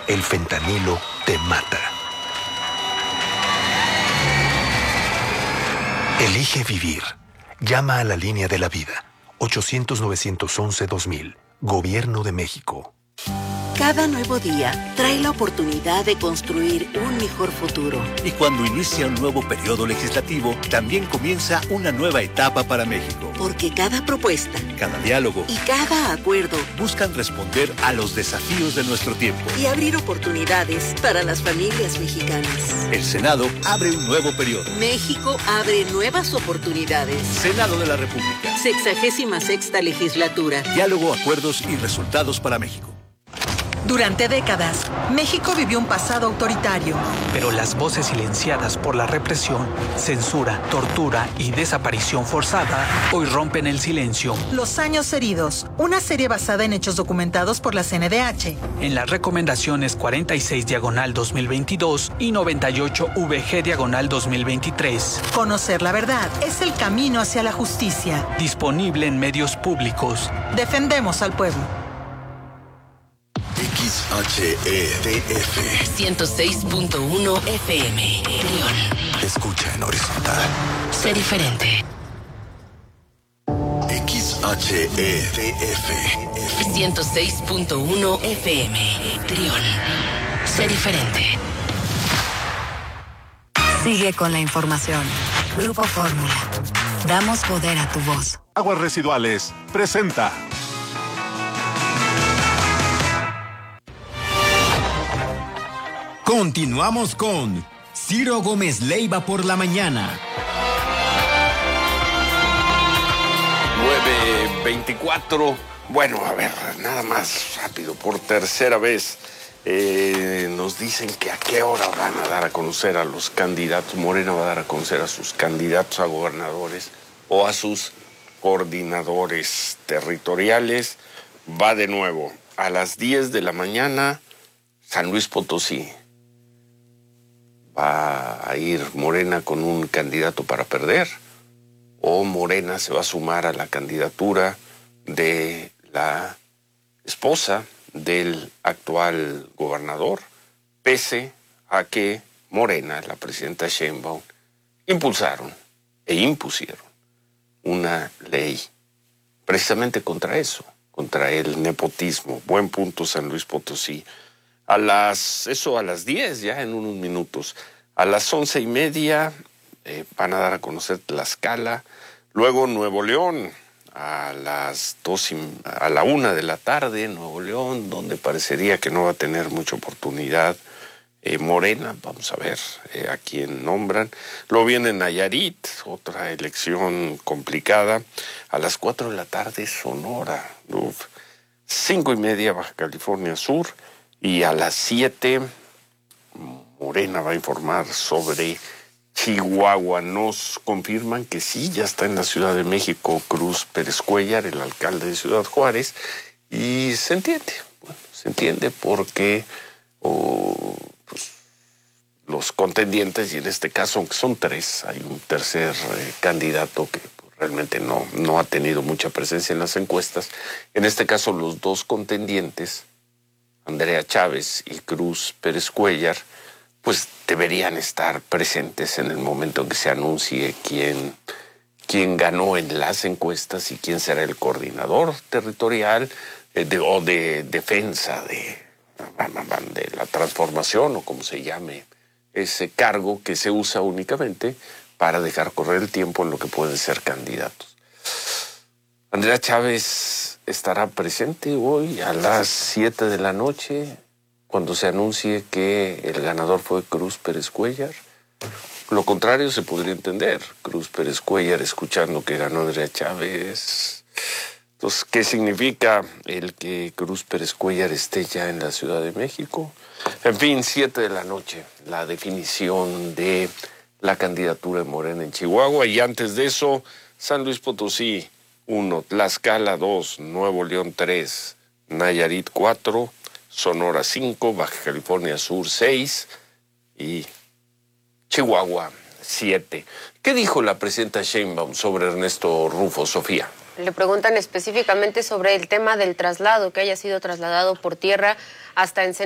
El fentanilo te mata. Elige vivir. Llama a la línea de la vida. 800-911-2000. Gobierno de México. Cada nuevo día trae la oportunidad de construir un mejor futuro. Y cuando inicia un nuevo periodo legislativo, también comienza una nueva etapa para México. Porque cada propuesta, cada diálogo y cada acuerdo buscan responder a los desafíos de nuestro tiempo y abrir oportunidades para las familias mexicanas. El Senado abre un nuevo periodo. México abre nuevas oportunidades. Senado de la República. 66ª legislatura. Diálogo, acuerdos y resultados para México. Durante décadas, México vivió un pasado autoritario. Pero las voces silenciadas por la represión, censura, tortura y desaparición forzada hoy rompen el silencio. Los años heridos, una serie basada en hechos documentados por la CNDH. En las recomendaciones 46/2022 y 98-VG/2023. Conocer la verdad es el camino hacia la justicia. Disponible en medios públicos. Defendemos al pueblo. XHEDF 106.1 FM León. Escucha en horizontal. Sé diferente. XHEDF 106.1 FM León. Sé diferente. Sigue con la información. Grupo Fórmula. Damos poder a tu voz. Aguas Residuales presenta. Continuamos con Ciro Gómez Leiva por la mañana. 9:24. Bueno, a ver, nada más rápido, por tercera vez. Nos dicen que a qué hora van a dar a conocer a los candidatos. Morena va a dar a conocer a sus candidatos a gobernadores o a sus coordinadores territoriales. Va de nuevo a las 10 de la mañana, San Luis Potosí. ¿Va a ir Morena con un candidato para perder? ¿O Morena se va a sumar a la candidatura de la esposa del actual gobernador? Pese a que Morena, la presidenta Sheinbaum, impusieron una ley precisamente contra eso, contra el nepotismo. Buen punto, San Luis Potosí. A las 10, ya en unos minutos. A las 11:30 van a dar a conocer Tlaxcala. Luego Nuevo León, a la 1 de la tarde, Nuevo León, donde parecería que no va a tener mucha oportunidad Morena. Vamos a ver a quién nombran. Luego viene Nayarit, otra elección complicada. A las 4 de la tarde, Sonora. 5:30, Baja California Sur. Y a las 7, Morena va a informar sobre Chihuahua. Nos confirman que sí, ya está en la Ciudad de México Cruz Pérez Cuéllar, el alcalde de Ciudad Juárez, y se entiende porque los contendientes, y en este caso, aunque son 3, hay un tercer candidato que realmente no ha tenido mucha presencia en las encuestas. En este caso, los 2 contendientes, Andrea Chávez y Cruz Pérez Cuéllar, pues deberían estar presentes en el momento en que se anuncie quién ganó en las encuestas y quién será el coordinador territorial o de defensa de la transformación, o como se llame ese cargo que se usa únicamente para dejar correr el tiempo en lo que pueden ser candidatos. Andrea Chávez estará presente hoy a las 7 de la noche cuando se anuncie que el ganador fue Cruz Pérez Cuéllar. Lo contrario se podría entender. Cruz Pérez Cuéllar escuchando que ganó Andrea Chávez. Entonces, ¿qué significa el que Cruz Pérez Cuéllar esté ya en la Ciudad de México? En fin, 7 de la noche, la definición de la candidatura de Morena en Chihuahua. Y antes de eso, San Luis Potosí 1, Tlaxcala 2, Nuevo León 3, Nayarit 4, Sonora 5, Baja California Sur 6 y Chihuahua 7. ¿Qué dijo la presidenta Sheinbaum sobre Ernesto Rufo, Sofía? Le preguntan específicamente sobre el tema del traslado, que haya sido trasladado por tierra hasta Ensenada.